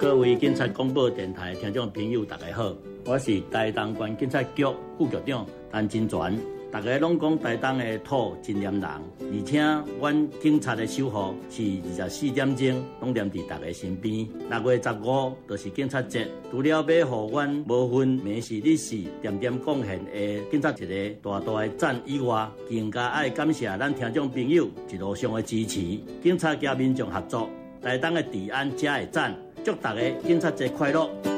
各位警察广播电台听众朋友，大家好，我是台东县警察局副局长陈金泉。大家拢讲台东的土真黏人，而且阮警察的守护是24点钟拢黏伫大家身边。6月15就是警察节，除了要互阮无分明时日时点点贡献的警察一个大大的赞以外，更加爱感谢咱听众朋友一路上的支持。警察甲民众合作，台东的治安才会赞。祝大家警察节快乐！